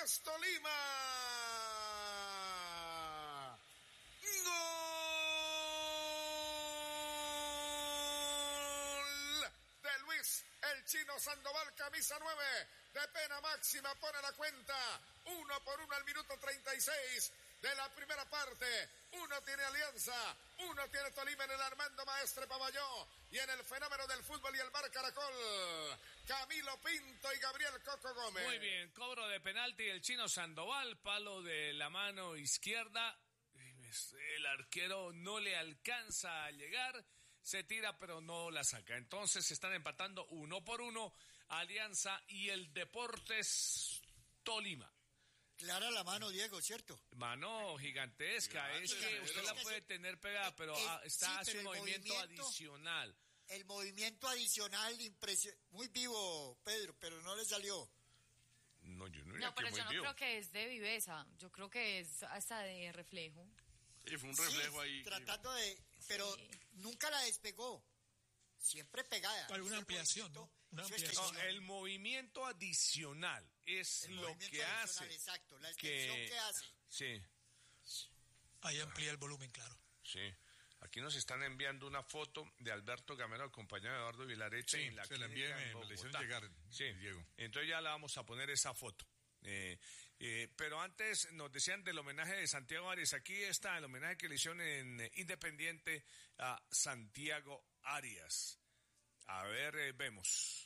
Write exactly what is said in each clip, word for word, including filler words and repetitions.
más Tolima. ¡Gol! De Luis el Chino Sandoval, camisa nueve, de pena máxima, pone la cuenta, uno por uno al minuto treinta y seis de la primera parte. Uno tiene Alianza, uno tiene Tolima en el Armando Maestre Pavalló y en el fenómeno del fútbol y el bar Caracol, Camilo Pinto y Gabriel Coco Gómez. Muy bien, cobro de penalti el Chino Sandoval, palo de la mano izquierda, el arquero no le alcanza a llegar, se tira pero no la saca. Entonces se están empatando uno por uno Alianza y el Deportes Tolima. Clara la mano, Diego, ¿cierto? Mano gigantesca, claro, es que usted la puede tener pegada, pero el, está sí, hace pero un movimiento, movimiento adicional. El movimiento adicional, impresio, muy vivo, Pedro, pero no le salió. No, yo no, no pero yo no vivo. creo que es de viveza, yo creo que es hasta de reflejo. Sí, fue un reflejo sí, ahí. Tratando de, pero sí. Nunca la despegó. Siempre pegada. Alguna ampliación, ¿no? Una ampliación. No, el movimiento adicional es el lo que hace. Exacto, la extensión que, que hace. Sí. Ahí amplía el volumen, claro. Sí. Aquí nos están enviando una foto de Alberto Gamero acompañado de Eduardo Vilarete. Sí, en la se la envié, me, me la hicieron llegar, sí. Diego. Entonces ya la vamos a poner esa foto. Eh, eh, pero antes nos decían del homenaje de Santiago Arias. Aquí está el homenaje que le hicieron en Independiente a Santiago Arias. A ver, eh, vemos.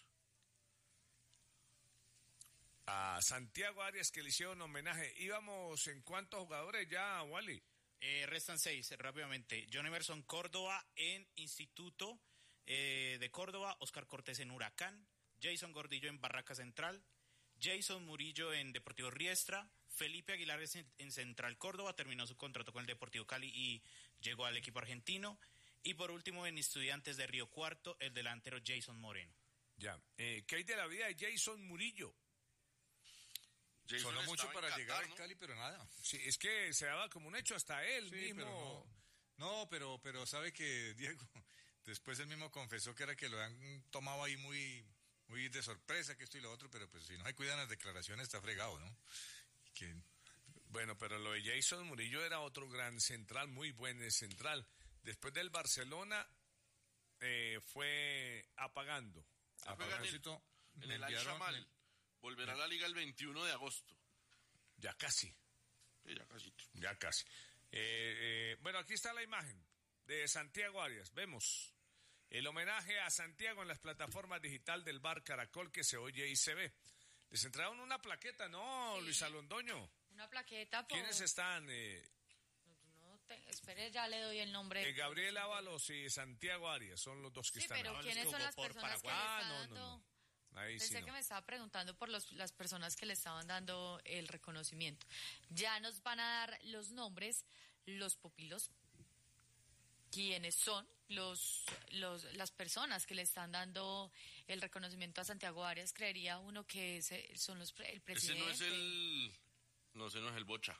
A Santiago Arias que le hicieron homenaje. ¿Íbamos en cuántos jugadores ya, Wally? Eh, restan seis, rápidamente. John Emerson Córdoba en Instituto eh, de Córdoba, Oscar Cortés en Huracán, Jason Gordillo en Barraca Central, Jason Murillo en Deportivo Riestra, Felipe Aguilar en, en Central Córdoba, terminó su contrato con el Deportivo Cali y llegó al equipo argentino. Y por último, en Estudiantes de Río Cuarto, el delantero Jason Moreno. Ya. Eh, ¿Qué hay de la vida de Jason Murillo? Jason sonó mucho para Qatar, llegar ¿no? a Cali, pero nada. Sí, es que se daba como un hecho hasta él sí, mismo. Pero no, no pero, pero sabe que, Diego, después él mismo confesó que era que lo han tomado ahí muy, muy de sorpresa, que esto y lo otro, pero pues si no se cuidan las declaraciones está fregado, ¿no? Y que... Bueno, pero lo de Jason Murillo era otro gran central, muy buen central. Después del Barcelona eh, fue apagando. apagando. En el, el Al-Shamal. Volverá a la liga el veintiuno de agosto. Ya casi. Sí, ya casi. Ya casi. Eh, eh, bueno, aquí está la imagen de Santiago Arias. Vemos el homenaje a Santiago en las plataformas digital del bar Caracol que se oye y se ve. Les entregaron una plaqueta, ¿no, sí. Luis Alondoño? Una plaqueta. Por... ¿Quiénes están? Eh, No te, espere, ya le doy el nombre. Eh, Gabriel Ábalos y Santiago Arias son los dos que sí, están. Pero ¿quiénes son las personas que le ah, están no, dando? No, no. Ahí Pensé sí no. que me estaba preguntando por los, las personas que le estaban dando el reconocimiento. Ya nos van a dar los nombres, los pupilos, quiénes son los, los, las personas que le están dando el reconocimiento a Santiago Arias. Creería uno que ese son los el presidente. Ese no es el, no, ese no es el Bocha.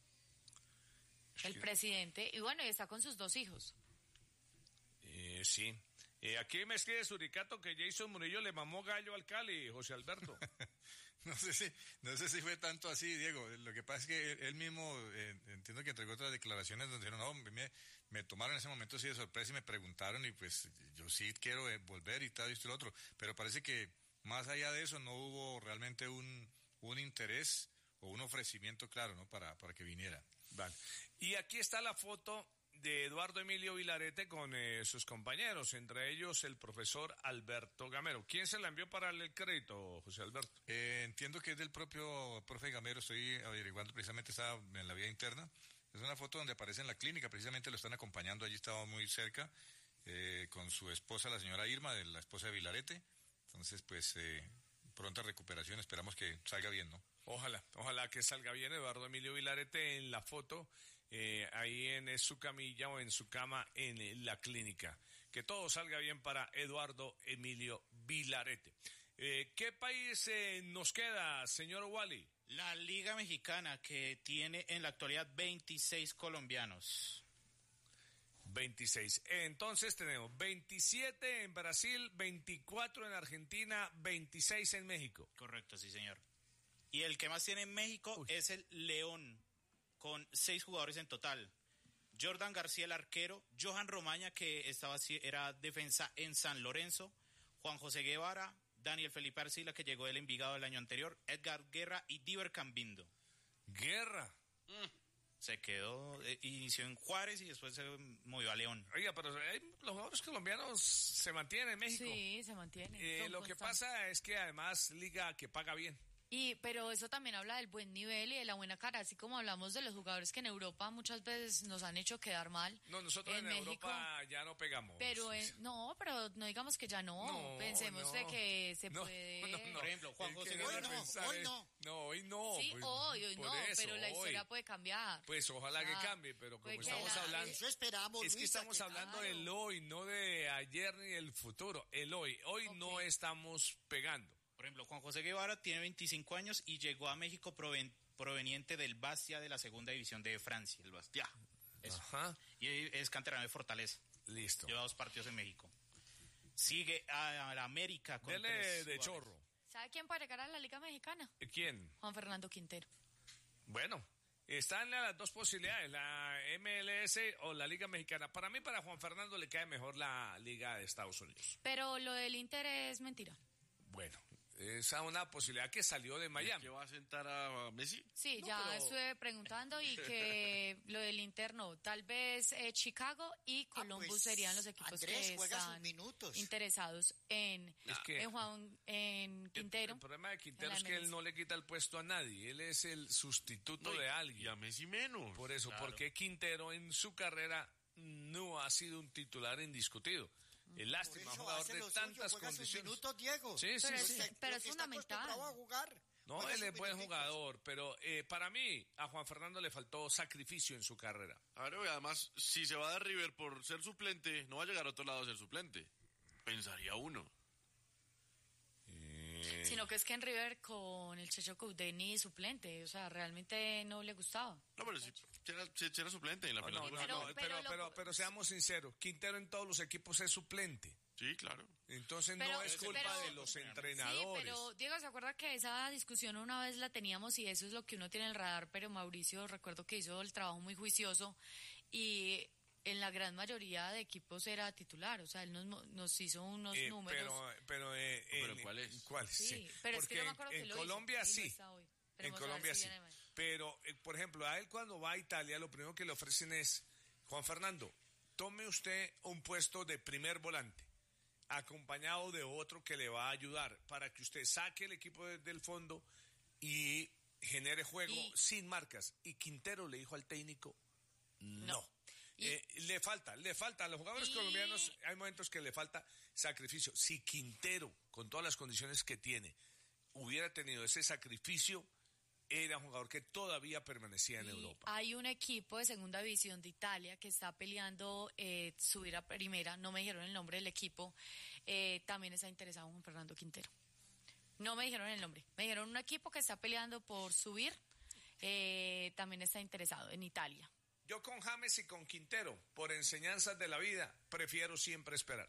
El presidente, y bueno, y está con sus dos hijos. Eh, sí. Eh, aquí me escribe Suricato que Jason Murillo le mamó gallo al Cali, José Alberto. no sé si no sé si fue tanto así, Diego. Lo que pasa es que él, él mismo, eh, entiendo que entregó otras declaraciones donde dijeron, no, me, me tomaron en ese momento así de sorpresa y me preguntaron y pues yo sí quiero eh, volver y tal, y esto y lo otro. Pero parece que más allá de eso no hubo realmente un, un interés o un ofrecimiento claro, ¿no? Para, para que viniera. Vale. Y aquí está la foto de Eduardo Emilio Vilarete con eh, sus compañeros, entre ellos el profesor Alberto Gamero. ¿Quién se la envió para darle el crédito, José Alberto? Eh, entiendo que es del propio profe Gamero, estoy averiguando, precisamente estaba en la vía interna. Es una foto donde aparece en la clínica, precisamente lo están acompañando, allí estaba muy cerca, eh, con su esposa, la señora Irma, de la esposa de Vilarete. Entonces, pues, eh, pronta recuperación, esperamos que salga bien, ¿no? Ojalá, ojalá que salga bien Eduardo Emilio Vilarete en la foto, eh, ahí en su camilla o en su cama en la clínica. Que todo salga bien para Eduardo Emilio Vilarete. Eh, ¿Qué país eh, nos queda, señor Wally? La Liga Mexicana, que tiene en la actualidad veintiséis colombianos. veintiséis. Entonces tenemos veintisiete en Brasil, veinticuatro en Argentina, veintiséis en México. Correcto, sí, señor. Y el que más tiene en México Uy. es el León, con seis jugadores en total. Jordan García, el arquero, Johan Romaña, que estaba era defensa en San Lorenzo, Juan José Guevara, Daniel Felipe Arcila, que llegó del Envigado el año anterior, Edgar Guerra y Diver Cambindo. Guerra. Mm. Se quedó, eh, inició en Juárez y después se movió a León. Oiga, pero hay, los jugadores colombianos se mantienen en México. Sí, se mantienen. Eh, lo que pasa es que además liga que paga bien. Y, pero eso también habla del buen nivel y de la buena cara, así como hablamos de los jugadores que en Europa muchas veces nos han hecho quedar mal. No, nosotros en, en México, Europa ya no pegamos. Pero en, no, pero no digamos que ya no. no Pensemos no, de que se no, puede. No, no, Por ejemplo, Juan José hoy no, hoy no. No, hoy no. Sí, pues, hoy, hoy no, eso, pero la historia hoy. puede cambiar. Pues ojalá o sea, que cambie, pero como estamos la, hablando. Eso esperamos, es que Luisa, estamos que hablando claro. del hoy, no de ayer ni del futuro. El hoy. Hoy okay. no estamos pegando. Por ejemplo, Juan José Guevara tiene veinticinco años y llegó a México proven, proveniente del Bastia de la segunda división de Francia. El Bastia. Eso. Ajá. Y es canterano de Fortaleza. Listo. Lleva dos partidos en México. Sigue a, a la América con Dele tres de jugadores. chorro. ¿Sabe quién puede llegar a la Liga Mexicana? ¿Quién? Juan Fernando Quintero. Bueno, están las dos posibilidades, la M L S o la Liga Mexicana. Para mí, para Juan Fernando le cae mejor la Liga de Estados Unidos. Pero lo del Inter es mentira. Bueno. Esa es una posibilidad que salió de Miami. ¿Que va a sentar a Messi? Sí, no, ya pero... estuve preguntando y que lo del Inter no. Tal vez eh, Chicago y Columbus ah, pues, serían los equipos Andrés, que están interesados en, es que, en Juan en Quintero. El, el problema de Quintero es que él no le quita el puesto a nadie. Él es el sustituto no, de alguien. Y a Messi menos. Por eso, claro. porque Quintero en su carrera no ha sido un titular indiscutido. El lástima, jugador de tantas suyo, condiciones. Minutos, Diego. Sí, sí, pero sí. Es, pero es fundamental. A jugar. No, él es buen jugador, pero eh, para mí a Juan Fernando le faltó sacrificio en su carrera. Claro, y además, si se va de River por ser suplente, no va a llegar a otro lado a ser suplente. Pensaría uno. Eh... Sino que es que en River con el Checho Coudeni suplente, o sea, realmente no le gustaba. No, pero si era, si era suplente en la no, final. No, no, pero, no, pero, pero, lo... pero, pero seamos sinceros, Quintero en todos los equipos es suplente. Sí, claro. Entonces pero, no es culpa pero, de los entrenadores. Sí, pero Diego, ¿se acuerda que esa discusión una vez la teníamos y eso es lo que uno tiene en el radar? Pero Mauricio, recuerdo que hizo el trabajo muy juicioso y en la gran mayoría de equipos era titular, o sea, él nos, nos hizo unos eh, números. Pero, pero, eh, ¿Pero en, cuál es? ¿Cuál? Sí, sí. pero porque es que no me acuerdo en, que en lo Colombia hizo, sí. no En Colombia si sí. Pero, eh, por ejemplo, a él cuando va a Italia, lo primero que le ofrecen es, Juan Fernando, tome usted un puesto de primer volante, acompañado de otro que le va a ayudar para que usted saque el equipo de, del fondo y genere juego y, sin marcas. Y Quintero le dijo al técnico, no. no. Y, eh, le falta, le falta. A los jugadores y, colombianos hay momentos que le falta sacrificio. Si Quintero, con todas las condiciones que tiene, hubiera tenido ese sacrificio, era un jugador que todavía permanecía en Europa. Hay un equipo de segunda división de Italia que está peleando eh, subir a primera, no me dijeron el nombre del equipo, eh, también está interesado en Juan Fernando Quintero. No me dijeron el nombre, me dijeron un equipo que está peleando por subir, eh, también está interesado en Italia. Yo con James y con Quintero, por enseñanzas de la vida, prefiero siempre esperar.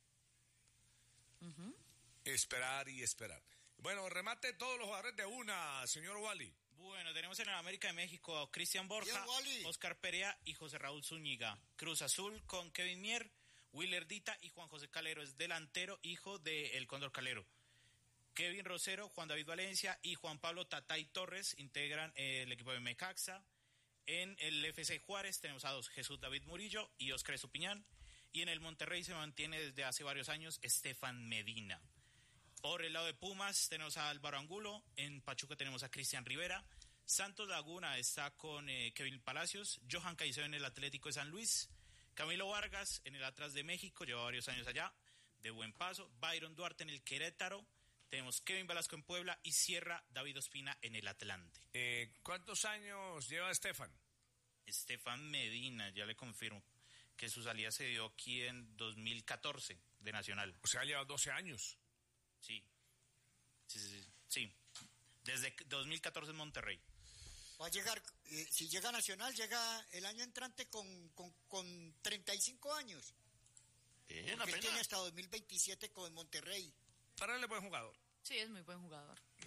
Uh-huh. Esperar y esperar. Bueno, remate todos los jugadores de una, señor Wally. Bueno, tenemos en el América de México a Cristian Borja, Bien, Oscar Perea y José Raúl Zúñiga. Cruz Azul con Kevin Mier, Willer Dita y Juan José Calero, es delantero, hijo de El Cóndor Calero. Kevin Rosero, Juan David Valencia y Juan Pablo Tatay Torres integran el equipo de Necaxa. En el F C Juárez tenemos a dos, Jesús David Murillo y Óscar Estupiñán. Y en el Monterrey se mantiene desde hace varios años Estefan Medina. Por el lado de Pumas tenemos a Álvaro Angulo, en Pachuca tenemos a Cristian Rivera, Santos Laguna está con eh, Kevin Palacios, Johan Caicedo en el Atlético de San Luis, Camilo Vargas en el Atlas de México, lleva varios años allá, de buen paso, Byron Duarte en el Querétaro, tenemos Kevin Velasco en Puebla y cierra David Ospina en el Atlante. Eh, ¿Cuántos años lleva Estefan? Estefan Medina, ya le confirmo, que su salida se dio aquí en dos mil catorce de Nacional. O sea, lleva doce años. Sí. Sí, sí, sí. Desde dos mil catorce en Monterrey. Va a llegar, eh, si llega Nacional, llega el año entrante con, con, con treinta y cinco años. Eh, Porque él tiene hasta dos mil veintisiete con Monterrey. Para él es buen jugador. Sí, es muy buen jugador.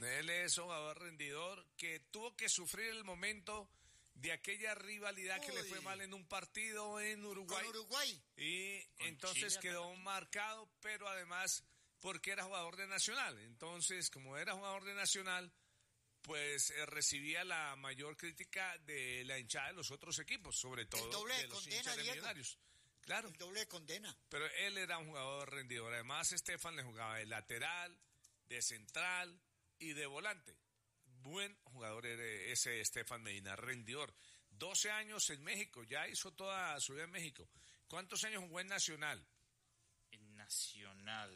Él es un jugador rendidor que tuvo que sufrir el momento de aquella rivalidad Uy. que le fue mal en un partido en Uruguay. Con Uruguay. Y Con entonces Chile, quedó marcado, pero además porque era jugador de Nacional. Entonces, como era jugador de Nacional, pues eh, recibía la mayor crítica de la hinchada de los otros equipos, sobre todo el doble de los condena, hinchas de Diego. Millonarios. Claro. El doble de condena. Pero él era un jugador rendidor. Además, Estefan le jugaba de lateral, de central y de volante. Buen jugador era ese Estefan Medina, rendidor. doce años en México, ya hizo toda su vida en México. ¿Cuántos años jugó en Nacional? En Nacional.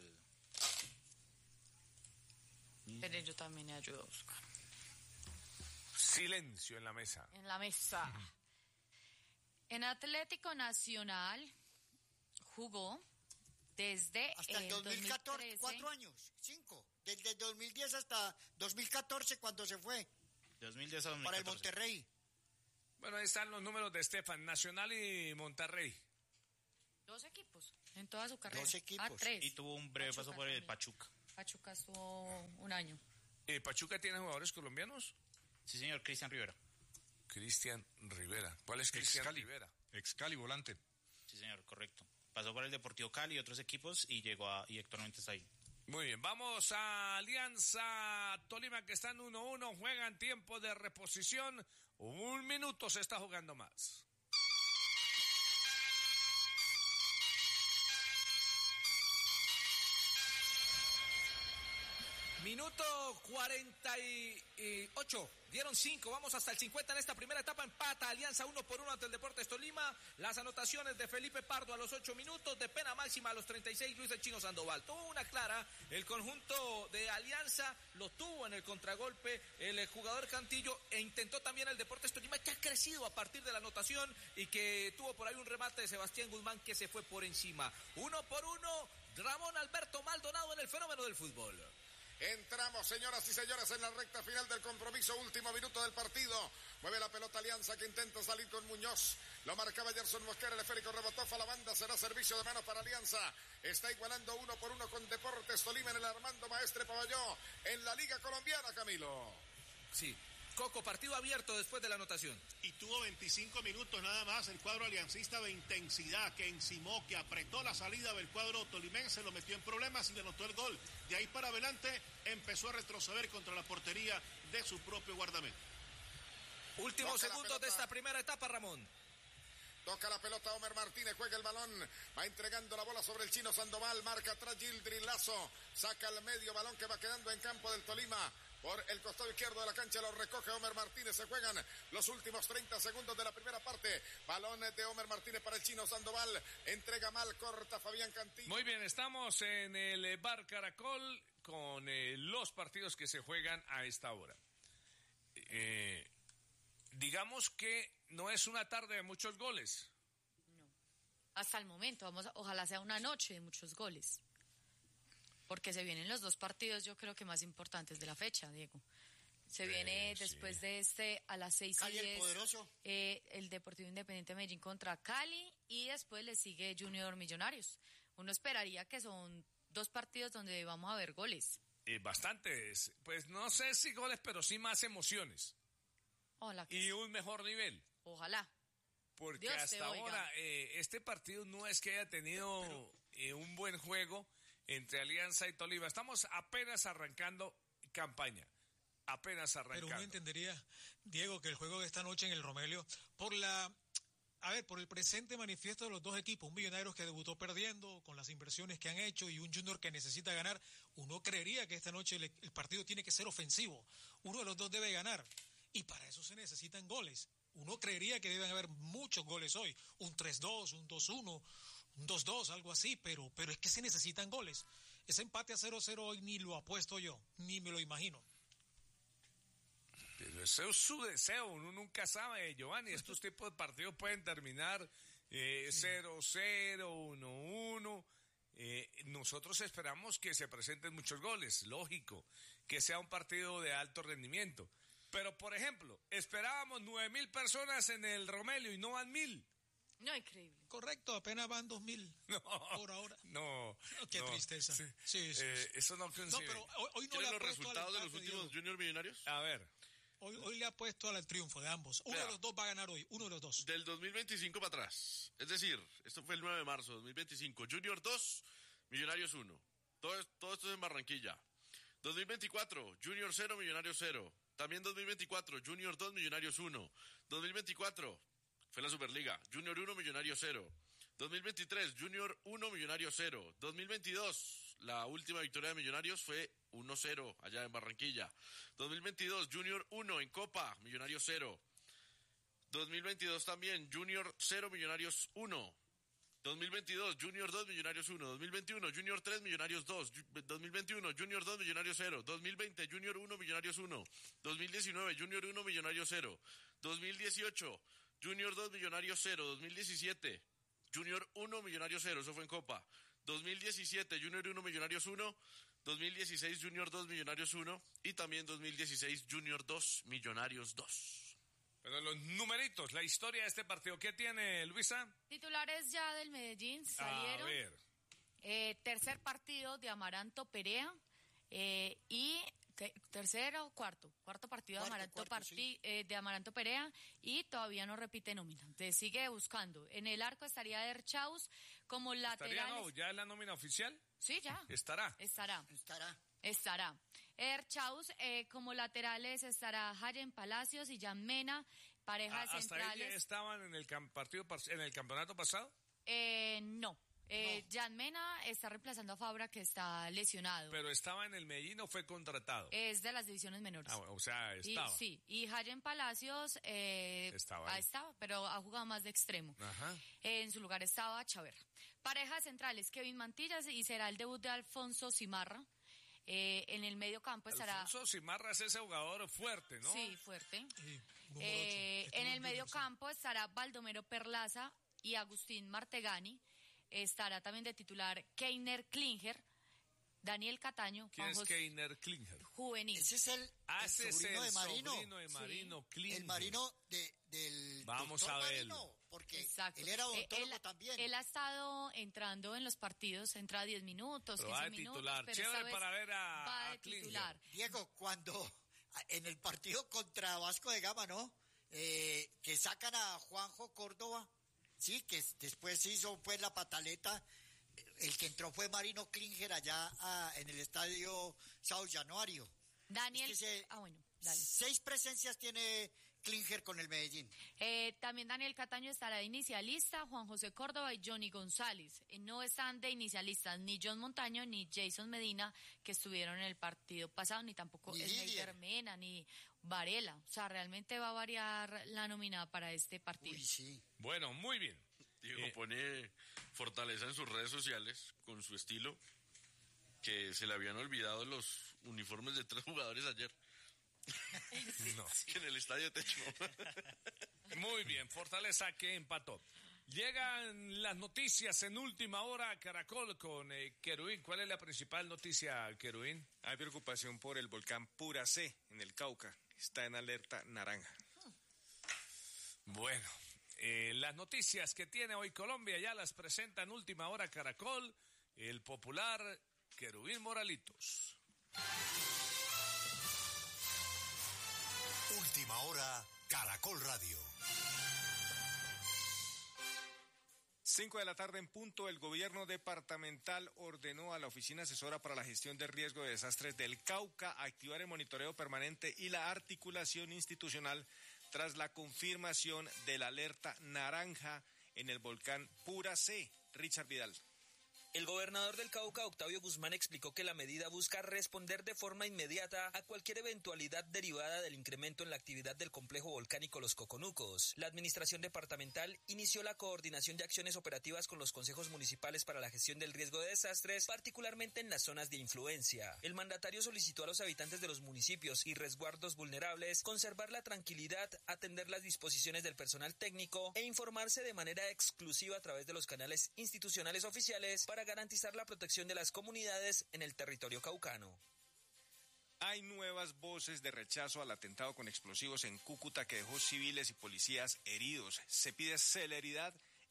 Pero yo también me ayudo a buscar. Silencio en la mesa. En la mesa. En Atlético Nacional jugó desde hasta el dos mil catorce, dos mil trece. cuatro años, cinco. Desde dos mil diez hasta dos mil catorce cuando se fue. dos mil diez a dos mil catorce. Para el Monterrey. Bueno, ahí están los números de Estefan, Nacional y Monterrey. Dos equipos en toda su carrera. Dos equipos. Ah, tres. Y tuvo un breve Pachuca paso por el también. Pachuca. Pachuca estuvo un año. ¿Eh, ¿Pachuca tiene jugadores colombianos? Sí, señor, Cristian Rivera. Cristian Rivera. ¿Cuál es Cristian Excali. Rivera? Excali, volante. Sí, señor, correcto. Pasó por el Deportivo Cali y otros equipos y llegó a, y actualmente está ahí. Muy bien, vamos a Alianza Tolima que están uno uno, juegan tiempo de reposición, un minuto se está jugando más. Minuto cuarenta y ocho, dieron cinco, vamos hasta el cincuenta en esta primera etapa, empata Alianza uno por uno ante el Deportes Tolima, las anotaciones de Felipe Pardo a los ocho minutos, de pena máxima a los treinta y seis, Luis el Chino Sandoval, tuvo una clara, el conjunto de Alianza lo tuvo en el contragolpe, el jugador Cantillo, e intentó también el Deportes Tolima, que ha crecido a partir de la anotación y que tuvo por ahí un remate de Sebastián Guzmán que se fue por encima, uno por uno, Ramón Alberto Maldonado en el fenómeno del fútbol. Entramos, señoras y señores, en la recta final del compromiso, último minuto del partido. Mueve la pelota Alianza que intenta salir con Muñoz. Lo marcaba Gerson Mosquera, el esférico rebotó a la banda, será servicio de manos para Alianza. Está igualando uno por uno con Deportes Tolima en el Armando Maestre Pabelló, en la Liga Colombiana, Camilo. Sí. Coco, partido abierto después de la anotación. Y tuvo veinticinco minutos nada más el cuadro aliancista de intensidad, que encimó, que apretó la salida del cuadro tolimense, lo metió en problemas y le anotó el gol. De ahí para adelante empezó a retroceder contra la portería de su propio guardameta. Últimos segundos de esta primera etapa, Ramón. Toca la pelota Homer Martínez, juega el balón, va entregando la bola sobre el Chino Sandoval, marca atrás Gildri Lazo, saca al medio balón que va quedando en campo del Tolima. Por el costado izquierdo de la cancha lo recoge Homer Martínez. Se juegan los últimos treinta segundos de la primera parte. Balón de Homer Martínez para el Chino Sandoval. Entrega mal, corta Fabián Cantillo. Muy bien, estamos en el Bar Caracol con eh, los partidos que se juegan a esta hora. Eh, digamos que no es una tarde de muchos goles. No. Hasta el momento, vamos a, ojalá sea una noche de muchos goles. Porque se vienen los dos partidos, yo creo que más importantes de la fecha, Diego. Se eh, viene sí. después de este a las seis Cali y diez, el poderoso. Eh, el Deportivo Independiente Medellín contra Cali y después le sigue Junior Millonarios. Uno esperaría que son dos partidos donde vamos a ver goles. Eh, bastantes, pues no sé si goles, pero sí más emociones. Ojalá y sí. un mejor nivel. Ojalá. Porque Dios hasta ahora eh, este partido no es que haya tenido pero, eh, un buen juego entre Alianza y Tolima. Estamos apenas arrancando campaña. Apenas arrancando. Pero uno entendería, Diego, que el juego de esta noche en el Romelio, por la, a ver, por el presente manifiesto de los dos equipos, un Millonarios que debutó perdiendo con las inversiones que han hecho y un Junior que necesita ganar, uno creería que esta noche el, el partido tiene que ser ofensivo. Uno de los dos debe ganar. Y para eso se necesitan goles. Uno creería que deben haber muchos goles hoy. Un tres dos, un dos uno, un dos dos, algo así, pero, pero es que se necesitan goles. Ese empate a cero cero hoy ni lo apuesto yo, ni me lo imagino. Pero ese es su deseo, uno nunca sabe, Giovanni. Estos tipos de partidos pueden terminar eh, cero cero, uno uno. Eh, nosotros esperamos que se presenten muchos goles, lógico, que sea un partido de alto rendimiento. Pero, por ejemplo, esperábamos nueve mil personas en el Romelio y no van mil. No, increíble. Correcto, apenas van dos mil No, por ahora. no. Oh, qué no. tristeza. Sí, sí, sí, eh, sí. Eso no coincide. No, pero hoy, hoy no ¿Quieren le los apuesto al resultados de los empate, últimos Diego. Junior Millonarios? A ver. Hoy, hoy le apuesto al triunfo de ambos. Uno Vea. de los dos va a ganar hoy, uno de los dos. Del dos mil veinticinco para atrás. Es decir, esto fue el nueve de marzo de dos mil veinticinco. Junior dos, Millonarios uno. Todo, es- todo esto es en Barranquilla. dos mil veinticuatro, Junior cero, Millonarios cero. También dos mil veinticuatro, Junior dos, Millonarios uno. dos mil veinticuatro, fue la Superliga. Junior uno, Millonarios cero. dos mil veintitrés, Junior uno, Millonarios cero. dos mil veintidós, la última victoria de Millonarios fue uno cero allá en Barranquilla. dos mil veintidós, Junior uno en Copa, Millonarios cero. dos mil veintidós también, Junior cero, Millonarios uno. dos mil veintidós, Junior dos, Millonarios uno. dos mil veintiuno, Junior tres, Millonarios dos. Ju- dos mil veintiuno, Junior dos, Millonarios cero. dos mil veinte, Junior uno, Millonarios uno. dos mil diecinueve, Junior uno, Millonarios cero. dos mil dieciocho, Junior dos, Millonarios cero. dos mil diecisiete, Junior uno, Millonarios cero. Eso fue en Copa. dos mil diecisiete, Junior uno, Millonarios uno. dos mil dieciséis, Junior dos, Millonarios uno. Y también dos mil dieciséis, Junior dos, Millonarios dos. Pero los numeritos, la historia de este partido, ¿qué tiene, Luisa? Titulares ya del Medellín salieron. A ver. Eh, tercer partido de Amaranto Perea eh, y te- tercero, cuarto, cuarto partido Cuarto, de Amaranto cuarto, Parti- sí. eh, de Amaranto Perea y todavía no repite nómina. Entonces sigue buscando. En el arco estaría Erchaus como ¿Estaría laterales. no, ya en la nómina oficial? Sí, ya. ¿Estará? Estará. Estará. Estará. Erchaus eh, como laterales estará Hayen Palacios y Jan Mena, pareja Ah, de ¿Hasta ahí centrales. estaban en el cam- partido pas- en el campeonato pasado? Eh, no. Eh, Jan Mena está reemplazando a Fabra, que está lesionado. Pero estaba en el Medellín o fue contratado. Es de las divisiones menores. Ah, bueno, o sea, Y- estaba. sí, y Hayen Palacios eh, Estaba ah, ahí. estaba, pero ha jugado más de extremo. Ajá. Eh, en su lugar estaba Chaverra. Parejas centrales, Kevin Mantillas, y será el debut de Alfonso Cimarra. Eh, en el medio campo estará... Alfonso Cimarra es ese jugador fuerte, ¿no? Sí, fuerte. Sí, número Eh, ocho, que en estuvo el medio Junior, sí. campo estará Baldomero Perlaza y Agustín Martegani. Estará también de titular Keiner Klinger, Daniel Cataño, ¿Quién Juan es José- Keiner Klinger? juvenil. Ese es el, Ah, el ese es sobrino el de Marino. sobrino de Marino Klinger. El Marino de, del Vamos doctor a verlo. Marino, porque Exacto. él era Eh, odontólogo él, también. Él ha estado entrando en los partidos, entra diez minutos, Pero va quince de minutos. titular. Pero Chévere esta vez para ver a- va a de Klinger. titular. Diego, cuando en el partido contra Vasco de Gama, ¿no? Eh, que sacan a Juanjo Córdoba, sí, que s- después hizo pues la pataleta. El que entró fue Marino Klinger allá ah, en el estadio Sao Januario. Daniel. Es que se- Ah, bueno, dale. Seis presencias tiene Klinger con el Medellín. Eh, también Daniel Cataño estará de inicialista, Juan José Córdoba y Johnny González. Eh, no están de inicialistas ni John Montaño ni Jason Medina, que estuvieron en el partido pasado, ni tampoco Ni Esneider Didier. Mena, ni Varela. O sea, realmente va a variar la nómina para este partido. Uy, sí. Bueno, muy bien. Diego Eh. pone Fortaleza en sus redes sociales con su estilo, que se le habían olvidado los uniformes de tres jugadores ayer No. en el estadio Techo. Muy bien, Fortaleza que empató. Llegan las noticias en última hora, Caracol con eh, Querubín. ¿Cuál es la principal noticia, Querubín? Hay preocupación por el volcán Pura C en el Cauca. Está en alerta naranja. Bueno, eh, las noticias que tiene hoy Colombia ya las presenta en última hora Caracol, el popular Querubín Moralitos. Última hora, Caracol Radio. Cinco de la tarde en punto, el gobierno departamental ordenó a la Oficina Asesora para la Gestión de Riesgo de Desastres del Cauca activar el monitoreo permanente y la articulación institucional tras la confirmación de la alerta naranja en el volcán Pura C. Richard Vidal. El gobernador del Cauca, Octavio Guzmán, explicó que la medida busca responder de forma inmediata a cualquier eventualidad derivada del incremento en la actividad del complejo volcánico Los Coconucos. La administración departamental inició la coordinación de acciones operativas con los consejos municipales para la gestión del riesgo de desastres, particularmente en las zonas de influencia. El mandatario solicitó a los habitantes de los municipios y resguardos vulnerables conservar la tranquilidad, atender las disposiciones del personal técnico e informarse de manera exclusiva a través de los canales institucionales oficiales para garantizar la protección de las comunidades en el territorio caucano. Hay nuevas voces de rechazo al atentado con explosivos en Cúcuta que dejó civiles y policías heridos. Se pide celeridad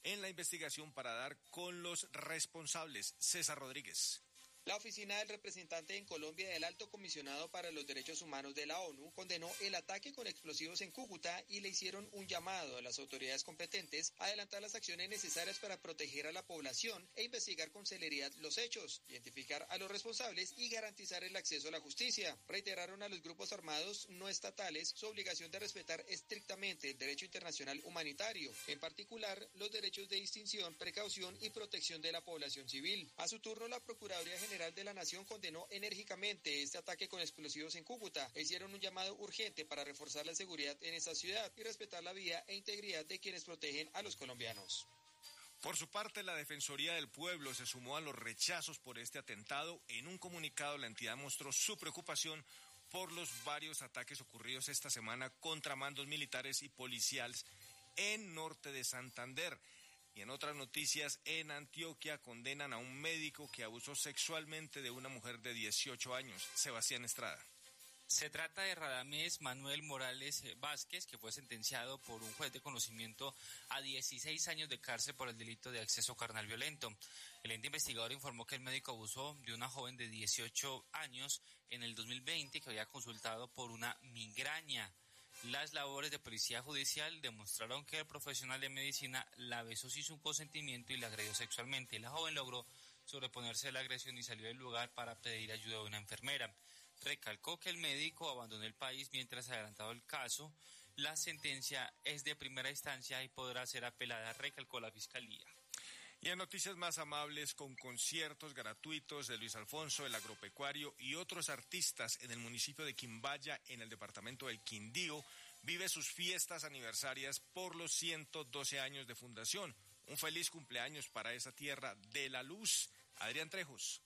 en la investigación para dar con los responsables. César Rodríguez. La oficina del representante en Colombia del Alto Comisionado para los Derechos Humanos de la ONU condenó el ataque con explosivos en Cúcuta y le hicieron un llamado a las autoridades competentes a adelantar las acciones necesarias para proteger a la población e investigar con celeridad los hechos, identificar a los responsables y garantizar el acceso a la justicia. Reiteraron a los grupos armados no estatales su obligación de respetar estrictamente el derecho internacional humanitario, en particular los derechos de distinción, precaución y protección de la población civil. A su turno, la Procuraduría General de la Nación condenó enérgicamente este ataque con explosivos en Cúcuta e hicieron un llamado urgente para reforzar la seguridad en esta ciudad y respetar la vida e integridad de quienes protegen a los colombianos. Por su parte, la Defensoría del Pueblo se sumó a los rechazos por este atentado. En un comunicado, la entidad mostró su preocupación por los varios ataques ocurridos esta semana contra mandos militares y policiales en norte de Santander. Y en otras noticias, en Antioquia condenan a un médico que abusó sexualmente de una mujer de dieciocho años. Sebastián Estrada. Se trata de Radamés Manuel Morales Vázquez, que fue sentenciado por un juez de conocimiento a dieciséis años de cárcel por el delito de acceso carnal violento. El ente investigador informó que el médico abusó de una joven de dieciocho años en el dos mil veinte que había consultado por una migraña. Las labores de policía judicial demostraron que el profesional de medicina la besó sin su consentimiento y la agredió sexualmente. La joven logró sobreponerse a la agresión y salió del lugar para pedir ayuda a una enfermera. Recalcó que el médico abandonó el país mientras se adelantaba el caso. La sentencia es de primera instancia y podrá ser apelada, recalcó la Fiscalía. Y en noticias más amables, con conciertos gratuitos de Luis Alfonso, el agropecuario y otros artistas en el municipio de Quimbaya, en el departamento del Quindío, vive sus fiestas aniversarias por los ciento doce años de fundación. Un feliz cumpleaños para esa tierra de la luz. Adrián Trejos.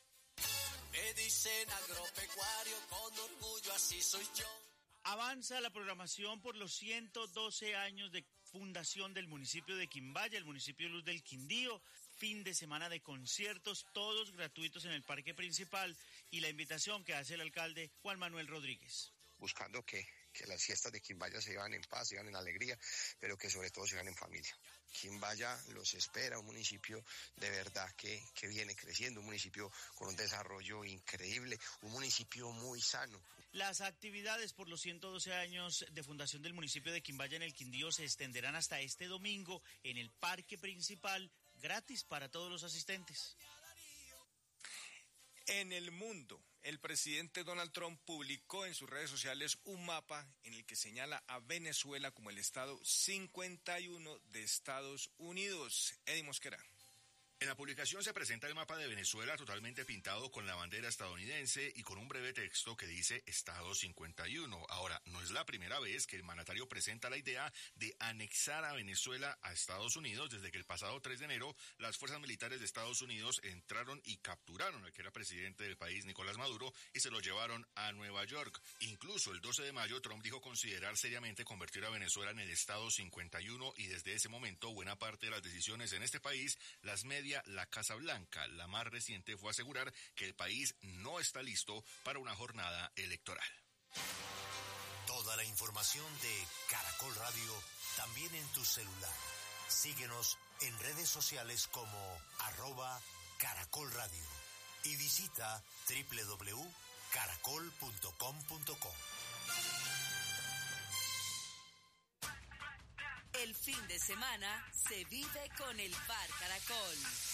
Me dicen agropecuario, con orgullo así soy yo. Avanza la programación por los ciento doce años de fundación del municipio de Quimbaya, el municipio de Luz del Quindío. Fin de semana de conciertos, todos gratuitos en el parque principal, y la invitación que hace el alcalde Juan Manuel Rodríguez. Buscando que, que las fiestas de Quimbaya se llevan en paz, se llevan en alegría, pero que sobre todo se llevan en familia. Quimbaya los espera, un municipio de verdad que, que viene creciendo, un municipio con un desarrollo increíble, un municipio muy sano. Las actividades por los ciento doce años de fundación del municipio de Quimbaya en el Quindío se extenderán hasta este domingo en el parque principal, gratis para todos los asistentes. En el mundo, el presidente Donald Trump publicó en sus redes sociales un mapa en el que señala a Venezuela como el estado cincuenta y uno de Estados Unidos. Eddie Mosquera. En la publicación se presenta el mapa de Venezuela totalmente pintado con la bandera estadounidense y con un breve texto que dice Estado cincuenta y uno. Ahora, no es la primera vez que el mandatario presenta la idea de anexar a Venezuela a Estados Unidos, desde que el pasado tres de enero las fuerzas militares de Estados Unidos entraron y capturaron al que era presidente del país, Nicolás Maduro, y se lo llevaron a Nueva York. Incluso el doce de mayo, Trump dijo considerar seriamente convertir a Venezuela en el Estado cincuenta y uno, y desde ese momento buena parte de las decisiones en este país las media la Casa Blanca. La más reciente fue asegurar que el país no está listo para una jornada electoral. Toda la información de Caracol Radio también en tu celular. Síguenos en redes sociales como arroba Caracol Radio y visita doble u doble u doble u punto caracol punto com punto co. El fin de semana se vive con el Bar Caracol.